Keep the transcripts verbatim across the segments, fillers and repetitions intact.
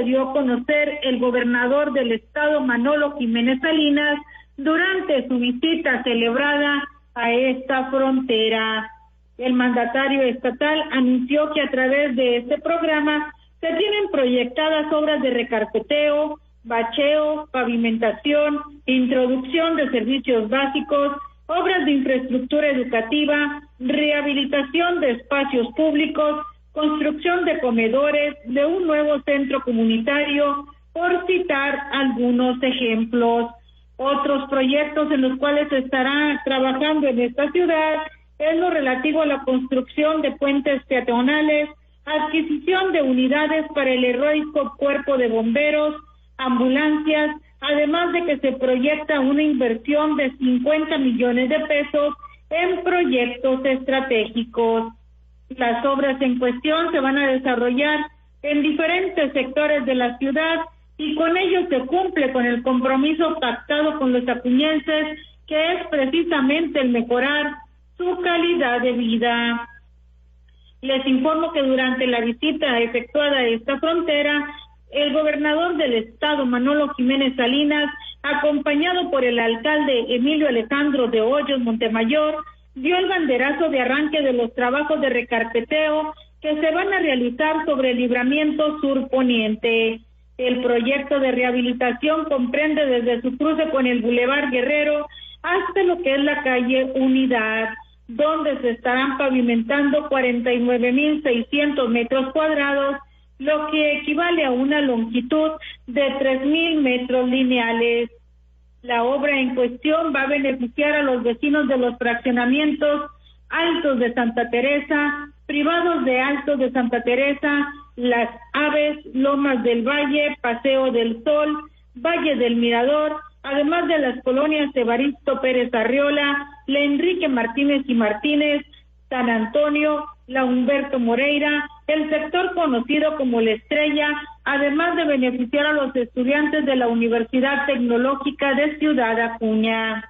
que dio a conocer el gobernador del estado, Manolo Jiménez Salinas, durante su visita celebrada a esta frontera. El mandatario estatal anunció que a través de este programa se tienen proyectadas obras de recarpeteo, bacheo, pavimentación, introducción de servicios básicos, obras de infraestructura educativa, rehabilitación de espacios públicos, construcción de comedores, de un nuevo centro comunitario, por citar algunos ejemplos. Otros proyectos en los cuales se estará trabajando en esta ciudad es lo relativo a la construcción de puentes peatonales, adquisición de unidades para el heroico cuerpo de bomberos, ambulancias, además de que se proyecta una inversión de cincuenta millones de pesos en proyectos estratégicos. Las obras en cuestión se van a desarrollar en diferentes sectores de la ciudad y con ello se cumple con el compromiso pactado con los acuñenses, que es precisamente el mejorar su calidad de vida. Les informo que durante la visita efectuada a esta frontera, el gobernador del estado, Manolo Jiménez Salinas, acompañado por el alcalde Emilio Alejandro de Hoyos Montemayor, dio el banderazo de arranque de los trabajos de recarpeteo que se van a realizar sobre el libramiento sur poniente. El proyecto de rehabilitación comprende desde su cruce con el Boulevard Guerrero hasta lo que es la calle Unidad, donde se estarán pavimentando cuarenta y nueve mil seiscientos metros cuadrados, lo que equivale a una longitud de tres mil metros lineales. La obra en cuestión va a beneficiar a los vecinos de los fraccionamientos Altos de Santa Teresa, Privados de Altos de Santa Teresa, Las Aves, Lomas del Valle, Paseo del Sol, Valle del Mirador, además de las colonias Evaristo Pérez Arriola, La Enrique Martínez y Martínez, San Antonio, La Humberto Moreira, el sector conocido como La Estrella, además de beneficiar a los estudiantes de la Universidad Tecnológica de Ciudad Acuña.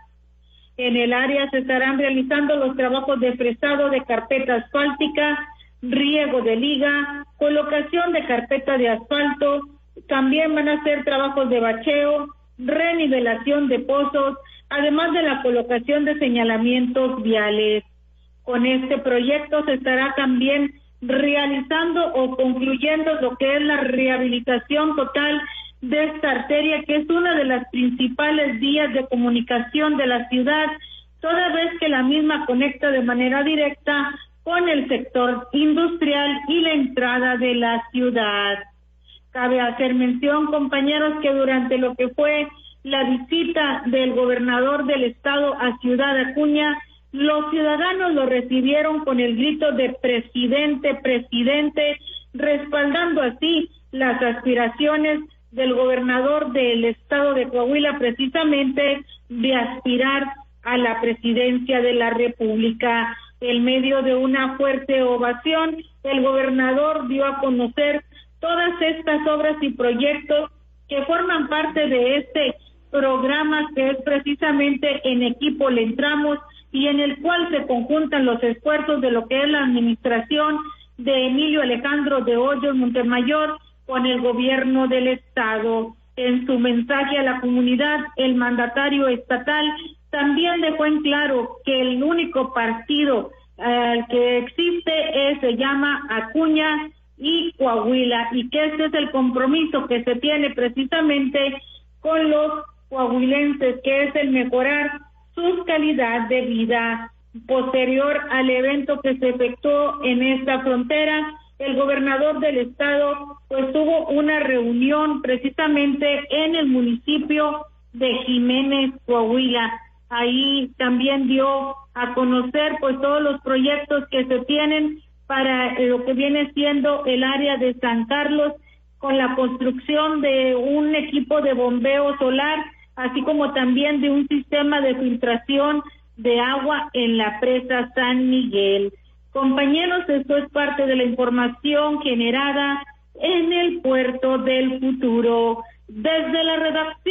En el área se estarán realizando los trabajos de fresado de carpeta asfáltica, riego de liga, colocación de carpeta de asfalto, también van a hacer trabajos de bacheo, renivelación de pozos, además de la colocación de señalamientos viales. Con este proyecto se estará también realizando o concluyendo lo que es la rehabilitación total de esta arteria, que es una de las principales vías de comunicación de la ciudad, toda vez que la misma conecta de manera directa con el sector industrial y la entrada de la ciudad. Cabe hacer mención, compañeros, que durante lo que fue la visita del gobernador del estado a Ciudad Acuña, los ciudadanos lo recibieron con el grito de presidente, presidente, respaldando así las aspiraciones del gobernador del estado de Coahuila, precisamente de aspirar a la presidencia de la República. En medio de una fuerte ovación, el gobernador dio a conocer todas estas obras y proyectos que forman parte de este programa, que es precisamente En Equipo Le Entramos, y en el cual se conjuntan los esfuerzos de lo que es la administración de Emilio Alejandro de Hoyos Montemayor con el gobierno del estado. En su mensaje a la comunidad, el mandatario estatal también dejó en claro que el único partido eh, que existe es, se llama Acuña y Coahuila, y que este es el compromiso que se tiene precisamente con los coahuilenses, que es el mejorar su calidad de vida. Posterior al evento que se efectuó en esta frontera, el gobernador del estado pues tuvo una reunión precisamente en el municipio de Jiménez, Coahuila. Ahí también dio a conocer pues todos los proyectos que se tienen para lo que viene siendo el área de San Carlos, con la construcción de un equipo de bombeo solar, así como también de un sistema de filtración de agua en la presa San Miguel. Compañeros, esto es parte de la información generada en el Puerto del Futuro. Desde la redacción